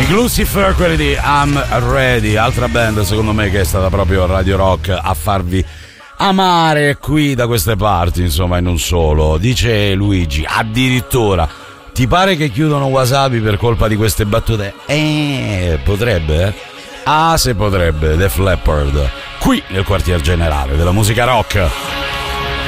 Lucifer, quelli di I'm Ready, altra band secondo me che è stata proprio Radio Rock a farvi amare qui da queste parti, insomma, e non solo. Dice Luigi, addirittura ti pare che chiudono Wasabi per colpa di queste battute? Potrebbe, eh? Ah, se potrebbe. Def Leppard qui nel quartier generale della musica rock.